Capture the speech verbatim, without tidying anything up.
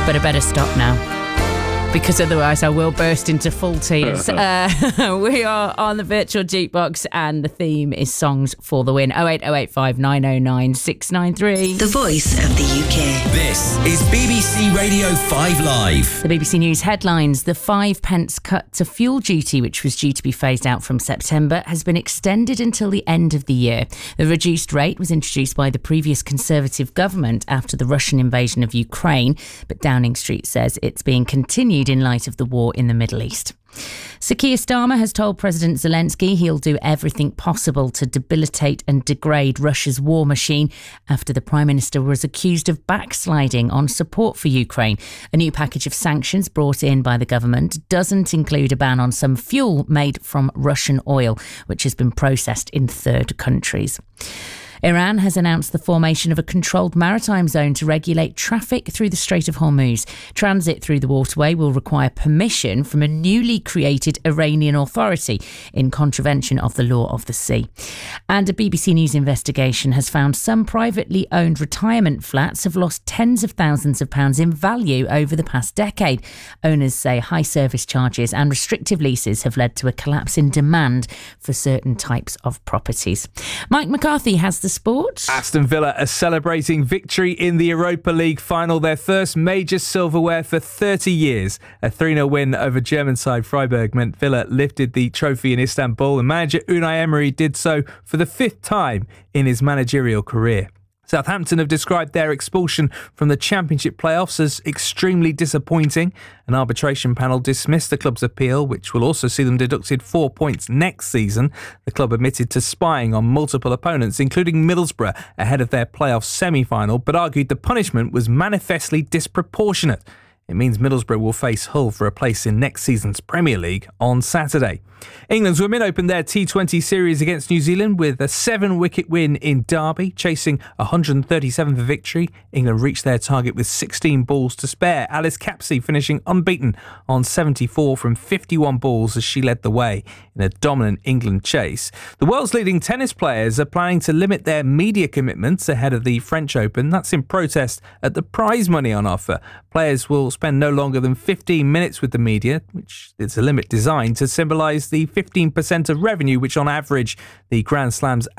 But I better stop now, because otherwise I will burst into full tears. uh, we are on the Virtual Jukebox and the theme is Songs for the Win. oh eight oh eight five nine oh nine six nine three. The voice of the U K. This is B B C Radio five Live. The B B C News headlines: the five pence cut to fuel duty, which was due to be phased out from September, has been extended until the end of the year. The reduced rate was introduced by the previous Conservative government after the Russian invasion of Ukraine, but Downing Street says it's being continued in light of the war in the Middle East. Sir Keir Starmer has told President Zelensky he'll do everything possible to debilitate and degrade Russia's war machine after the Prime Minister was accused of backsliding on support for Ukraine. A new package of sanctions brought in by the government doesn't include a ban on some fuel made from Russian oil, which has been processed in third countries. Iran has announced the formation of a controlled maritime zone to regulate traffic through the Strait of Hormuz. Transit through the waterway will require permission from a newly created Iranian authority in contravention of the law of the sea. And a B B C News investigation has found some privately owned retirement flats have lost tens of thousands of pounds in value over the past decade. Owners say high service charges and restrictive leases have led to a collapse in demand for certain types of properties. Mike McCarthy has the sport. Aston Villa are celebrating victory in the Europa League final, their first major silverware for thirty years. A three nil win over German side Freiburg meant Villa lifted the trophy in Istanbul, and manager Unai Emery did so for the fifth time in his managerial career. Southampton have described their expulsion from the Championship playoffs as extremely disappointing. An arbitration panel dismissed the club's appeal, which will also see them deducted four points next season. The club admitted to spying on multiple opponents, including Middlesbrough, ahead of their playoff semi-final, but argued the punishment was manifestly disproportionate. It means Middlesbrough will face Hull for a place in next season's Premier League on Saturday. England's women opened their T twenty series against New Zealand with a seven-wicket win in Derby, chasing one hundred thirty-seven for victory. England reached their target with sixteen balls to spare. Alice Capsey finishing unbeaten on seventy-four from fifty-one balls as she led the way in a dominant England chase. The world's leading tennis players are planning to limit their media commitments ahead of the French Open. That's in protest at the prize money on offer. Players will spend no longer than fifteen minutes with the media, which is a limit designed to symbolise the fifteen percent of revenue which on average the Grand Slams